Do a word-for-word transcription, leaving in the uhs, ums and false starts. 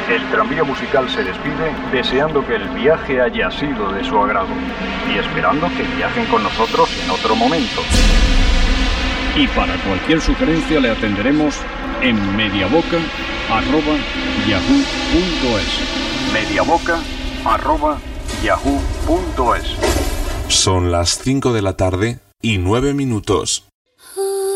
El tranvía musical se despide deseando que el viaje haya sido de su agrado y esperando que viajen con nosotros en otro momento. Y para cualquier sugerencia le atenderemos en mediaboca arroba yahoo punto es. mediaboca arroba yahoo punto es. Son las cinco de la tarde y nueve minutos.